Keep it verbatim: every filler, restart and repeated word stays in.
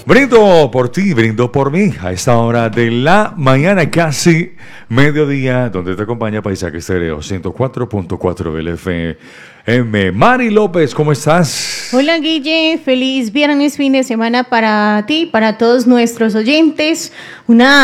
Brindo por ti, brindo por mí a esta hora de la mañana, casi mediodía, donde te acompaña Paisaje Estéreo ciento cuatro punto cuatro L F M. Mari López, ¿cómo estás? Hola Guille, feliz viernes, fin de semana para ti, para todos nuestros oyentes. Una